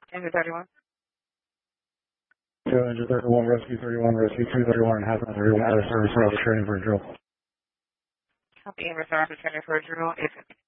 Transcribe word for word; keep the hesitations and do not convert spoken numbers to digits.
Engine thirty-one. Two Engine thirty-one, Rescue thirty-one, Rescue two thirty-one, and Hazmat thirty-one, out of service for training for a drill. Copy and reserve for training for a drill. If